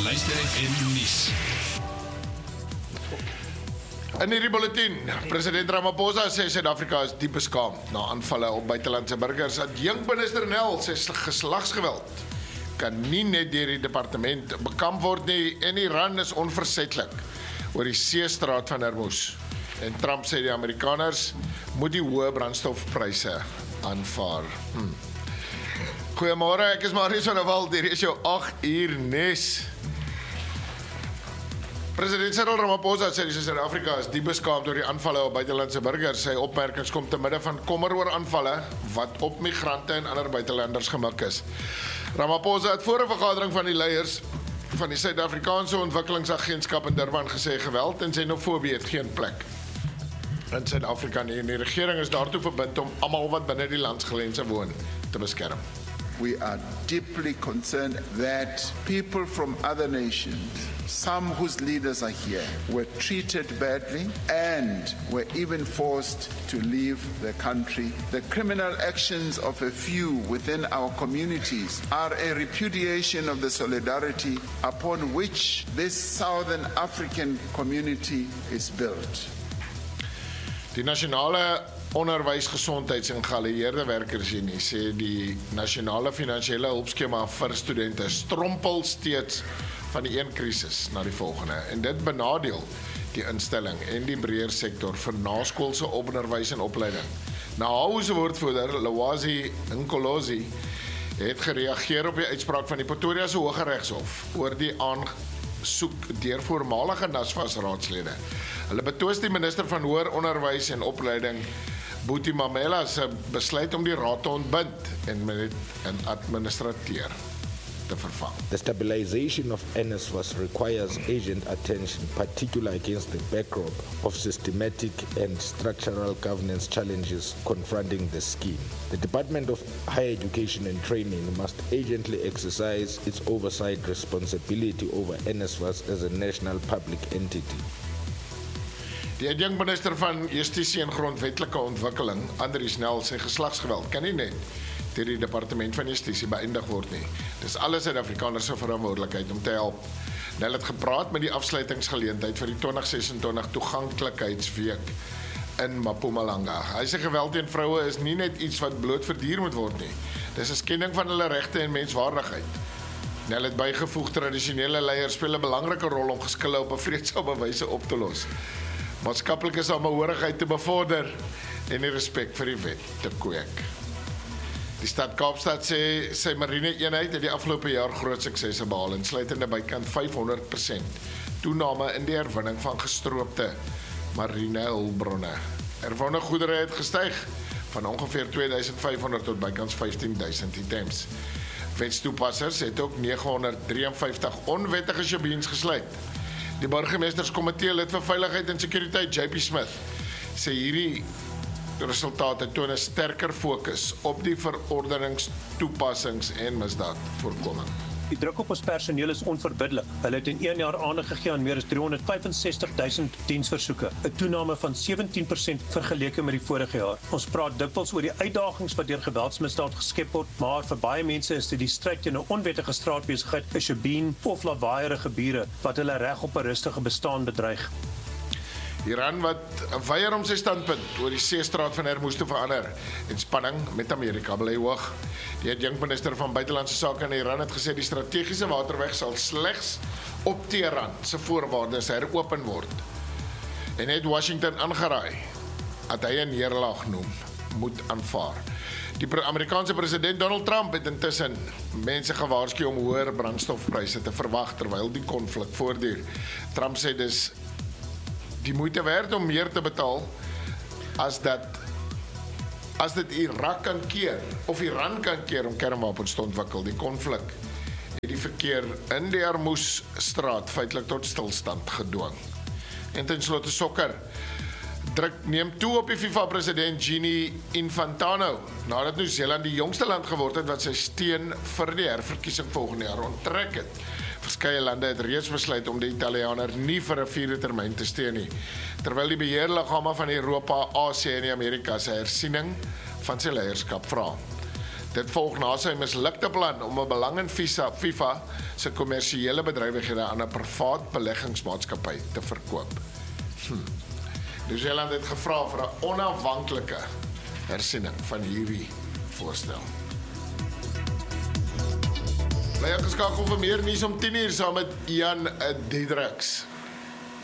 Luister FM nuus. In hierdie bulletin, president Ramaphosa sê Suid-Afrika is diep beskaamd na aanvalle op buitelandse burgers. Adjunkminister Nel sê geslagsgeweld kan nie net deur die departement bekamp word nie en Iran is onversetlik oor die seestraat van Hormuz. En Trump sê die Amerikaners moet die hoë brandstofpryse aanvaar. Goeiemôre, ek is Marius van der Walt, hier is jou 8 uur nuus. President Cyril Ramaphosa sê Suid-Afrika is diep beskaamd oor die aanvalle op buitelandse burgers. Sy opmerkings kom te midde van kommer oor aanvalle wat op migrante en ander buitelanders gemik is. Ramaphosa het voor 'n vergadering van die leiers van die Suid-Afrikaanse Ontwikkelingsagentskap in Durban gesê geweld en xenofobie het geen plek in Suid-Afrika nie. En die regering is daartoe verbind om almal wat binne die landsgrense woon te beskerm. We are deeply concerned that people from other nations, some whose leaders are here, were treated badly and were even forced to leave the country. The criminal actions of a few within our communities are a repudiation of the solidarity upon which this Southern African community is built. Die nasionale Onderwys, Gesondheids en Geallieerde Werkersunie sê die nasionale finansiële hulpskema vir studente strompel steeds van die een krisis na die volgende en dit benadeel die instelling en die breër sektor vir naskoolse onderwys en opleiding. NAHO se woordvoerder Lwazi Nkolozi het gereageer op die uitspraak van die Pretoria se Hooggeregshof oor die aansoek deur voormalige NSFAS raadslede. Hulle betwis die minister van Hoër Onderwys en Opleiding Buti Mamela se besluit om die raad te ontbind en met 'n administrateur te vervang. The stabilization of NSFAS requires urgent attention, particularly against the backdrop of systematic and structural governance challenges confronting the scheme. The Department of Higher Education and Training must urgently exercise its oversight responsibility over NSFAS as a national public entity. Die adjunkminister van Justisie en Grondwetlike Ontwikkeling, Andries Nel, sê geslagsgeweld kan nie net deur die departement van Justisie beëindig word nie. Dis alle Suid-Afrikaners se verantwoordelikheid om te help. Nel het gepraat met die afsluitingsgeleentheid vir die 2026 toeganklikheidsweek in Mpumalanga. Hy sê geweld teen vroue is nie net iets wat bloot verduur moet word nie. Dis 'n skending van hulle regte en menswaardigheid. Nel het bygevoeg tradisionele leiers speel 'n belangrike rol om geskille op 'n vreedsame wyse op te los. Maatskaplike samehorigheid te bevorder en die respek vir die wet te kweek. Die stad Kaapstad sê sy marine eenheid het die afgelope jaar groot suksesse behaal en sluitende bykant 500% toename in die herwinning van gestroopte marine hulpbronne. Herwonne goedere het gestyg van ongeveer 2500 tot bykans 15000 items. Wetstoepassers het ook 953 onwettige shebeens gesluit. Die burgemeesterskomitee lid vir veiligheid en sekuriteit, JP Smith, sê hierdie resultate toon 'n sterker fokus op die verordeningstoepassings en misdaadvoorkoming. Die druk op ons personeel is onverbiddelik. Hulle het in 1 jaar aandag gegee aan meer as 365.000 diensversoeke, 'n toename van 17% vergeleke met die vorige jaar. Ons praat dikwels oor die uitdagings wat deur geweldsmisdaad geskep word, maar vir baie mense is dit die stryd teen 'n onwettige straatbesigheid, 'n shebeen of lawaaiige bure wat hulle reg op 'n rustige bestaan bedreig. Iran wat weier om sy standpunt oor die seestraat van Hormuz te verander en spanning met Amerika bly hoog. Die adjunkminister van buitelandse sake in Iran het gesê die strategiese waterweg sal slegs op Teheran se voorwaardes heropen word. En het Washington aangeraai dat hy 'n neerlaag noem moet aanvaar. Die Amerikaanse president Donald Trump het intussen mense gewaarsku om hoër brandstofpryse te verwag terwyl die konflik voortduur. Trump sê dis die moeite werd om meer te betaal as dit Irak kan keer of Iran kan keer om kernwapens te ontwikkel. Die konflik het die verkeer in die Hormuzstraat feitelik tot stilstand gedwing. En ten slotte sokker. Druk neem toe op die FIFA-president Gianni Infantino nadat Nieu-Seeland die jongste land geword het wat sy steun vir die herverkiesing volgende jaar onttrek het. Verskeie lande het reeds besluit om die Italianer nie vir 'n 4de termyn te steun nie, terwyl die beheerliggame van Europa, Asië en die Amerika se hersiening van sy leierskap vra. Dit volg na sy mislukte plan om 'n belang in FIFA se kommersiële bedrywighede aan 'n privaat beleggingsmaatskappy te verkoop. Nieu-Seeland het gevra vir 'n onafhanklike hersiening van hierdie voorstel. Bly geskakel vir meer nuus om 10:00 saam met Jan Diedriks.